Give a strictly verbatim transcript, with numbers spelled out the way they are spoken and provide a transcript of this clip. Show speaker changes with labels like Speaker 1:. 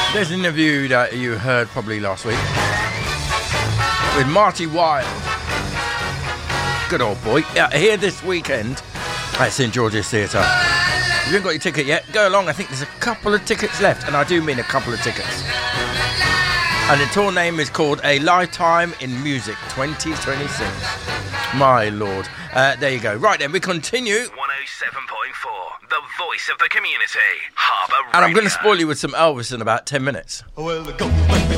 Speaker 1: There's an interview that you heard probably last week with Marty Wilde. Good old boy. Yeah, here this weekend at St George's Theatre. If you haven't got your ticket yet, go along. I think there's a couple of tickets left, and I do mean a couple of tickets. And the tour name is called A Lifetime in Music twenty twenty-six. My lord. Uh, there you go. Right then, we continue.
Speaker 2: one oh seven point four, the voice of the community, Harbour Radio.
Speaker 1: And I'm going to spoil you with some Elvis in about ten minutes.
Speaker 3: Well, go back